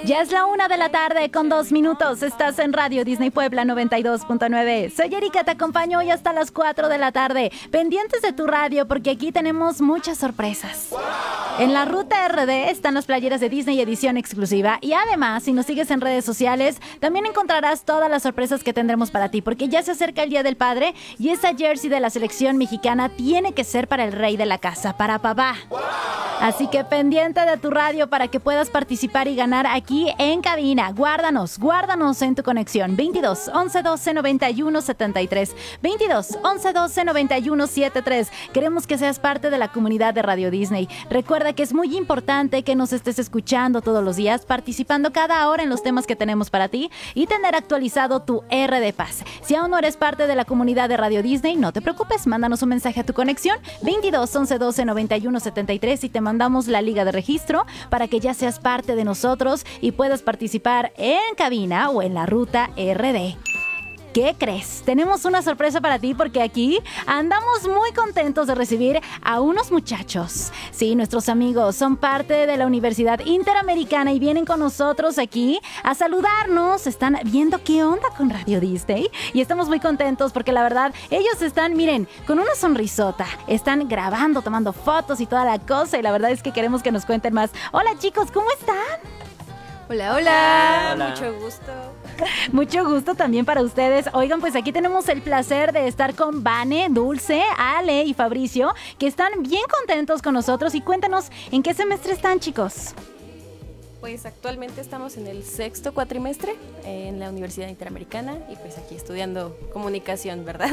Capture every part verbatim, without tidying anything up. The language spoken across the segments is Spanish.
Ya es la una de la tarde con dos minutos. Estás en Radio Disney Puebla noventa y dos punto nueve. Soy Erika, te acompaño hoy hasta las cuatro de la tarde. Pendientes de tu radio porque aquí tenemos muchas sorpresas. ¡Wow! En la ruta R D están las playeras de Disney edición exclusiva. Y además, si nos sigues en redes sociales, también encontrarás todas las sorpresas que tendremos para ti. Porque ya se acerca el Día del Padre y esa jersey de la selección mexicana tiene que ser para el rey de la casa, para papá. ¡Wow! Así que pendiente de tu radio para que puedas participar y ganar aquí en cabina. Guárdanos, guárdanos en tu conexión. veintidós, once, doce, noventa y uno, setenta y tres. veintidós, once, doce, noventa y uno, setenta y tres. Queremos que seas parte de la comunidad de Radio Disney. Recuerda que es muy importante que nos estés escuchando todos los días, participando cada hora en los temas que tenemos para ti y tener actualizado tu R D Paz. Si aún no eres parte de la comunidad de Radio Disney, no te preocupes, mándanos un mensaje a tu conexión. veintidós, once, doce, noventa y uno, setenta y tres y te mandamos la liga de registro para que ya seas parte de nosotros y puedas participar en cabina o en la ruta R D. ¿Qué crees? Tenemos una sorpresa para ti porque aquí andamos muy contentos de recibir a unos muchachos. Sí, nuestros amigos son parte de la Universidad Interamericana y vienen con nosotros aquí a saludarnos. Están viendo qué onda con Radio Disney y estamos muy contentos porque la verdad ellos están, miren, con una sonrisota. Están grabando, tomando fotos y toda la cosa y la verdad es que queremos que nos cuenten más. Hola chicos, ¿cómo están? Hola, hola, hola, mucho gusto. Mucho gusto también para ustedes. Oigan, pues aquí tenemos el placer de estar con Vane, Dulce, Ale y Fabricio, que están bien contentos con nosotros. Y cuéntanos, ¿en qué semestre están, chicos? Pues actualmente estamos en el sexto cuatrimestre en la Universidad Interamericana y pues aquí estudiando comunicación, ¿verdad?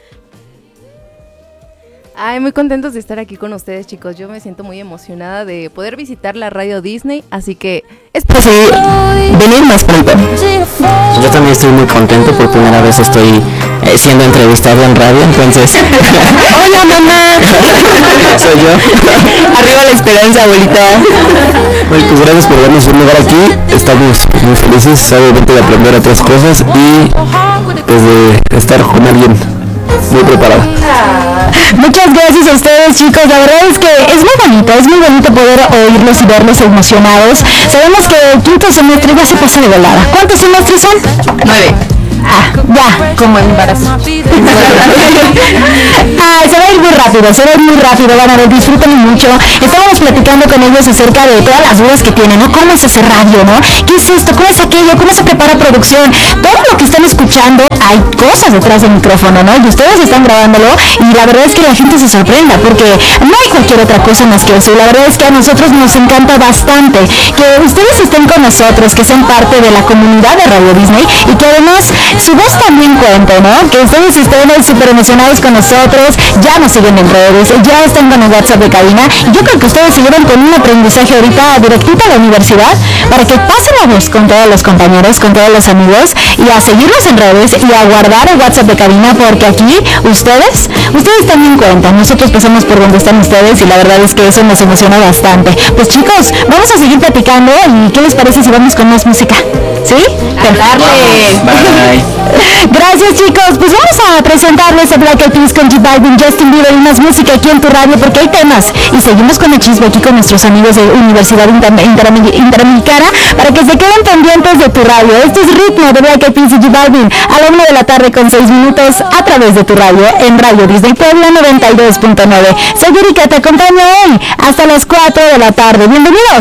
Ay, muy contentos de estar aquí con ustedes, chicos. Yo me siento muy emocionada de poder visitar la Radio Disney, así que espero sí, venir más pronto. Yo también estoy muy contento, por primera vez estoy eh, siendo entrevistado en radio, entonces... ¡Hola, mamá! Soy yo. Arriba la esperanza, abuelita. Bueno, pues gracias por darnos un lugar aquí. Estamos muy felices, obviamente, de aprender otras cosas y pues de estar con alguien muy preparado. Muchas gracias a ustedes, chicos. La verdad es que es muy bonito, es muy bonito poder oírlos y verlos emocionados. Sabemos que el quinto semestre ya se pasó de volada. ¿Cuántos semestres son? Nueve. Ah, ya, como el embarazo. Ah, se va a ir muy rápido, se va a ir muy rápido, van a ver, disfruten mucho. Estábamos platicando con ellos acerca de todas las dudas que tienen, ¿no? ¿Cómo es ese radio, no? ¿Qué es esto? ¿Cómo es aquello? ¿Cómo se prepara producción? Todo lo que están escuchando, hay cosas detrás del micrófono, ¿no? Y ustedes están grabándolo y la verdad es que la gente se sorprenda porque no hay cualquier otra cosa más que eso. Y la verdad es que a nosotros nos encanta bastante que ustedes estén con nosotros, que sean parte de la comunidad de Radio Disney y que además su voz también cuenta, ¿no? Que ustedes estén súper emocionados con nosotros, ya nos siguen en redes, ya están con el WhatsApp de cabina. Y yo creo que ustedes se llevan con un aprendizaje ahorita directito a la universidad para que pasen la voz con todos los compañeros, con todos los amigos y a seguirnos en redes y a guardar el WhatsApp de cabina porque aquí ustedes, ustedes también cuentan. Nosotros pasamos por donde están ustedes y la verdad es que eso nos emociona bastante. Pues chicos, vamos a seguir platicando y ¿qué les parece si vamos con más música? ¿Sí? ¡Cantarle! Bye. Gracias chicos, pues vamos a presentarles a Black Eyed Peas con J Balvin, Justin Bieber y más música aquí en tu radio porque hay temas y seguimos con el chisme aquí con nuestros amigos de Universidad Inter- Inter- Interamericana para que se queden pendientes de tu radio. Este es Ritmo de Black Eyed Peas y J Balvin a la una de la tarde con seis minutos a través de tu radio en Radio Disney Puebla noventa y dos punto nueve. Soy Erika, te acompaño hoy hasta las cuatro de la tarde. Bienvenidos.